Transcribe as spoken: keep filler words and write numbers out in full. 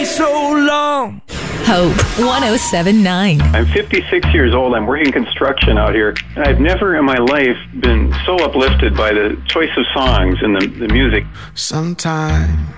so long. Hope one oh seven point nine. I'm fifty-six years old. I'm working construction out here. And I've never in my life been so uplifted by the choice of songs and the, the music. Sometimes